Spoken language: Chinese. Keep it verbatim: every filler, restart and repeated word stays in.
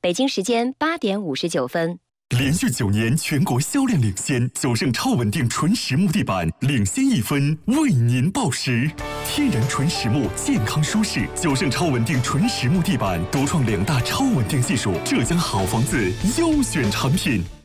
北京时间八点五十九分。 连续九年全国销量领先，九盛超稳定纯实木地板领先一分，为您报时。天然纯实木，健康舒适。九盛超稳定纯实木地板独创两大超稳定技术，浙江好房子优选产品。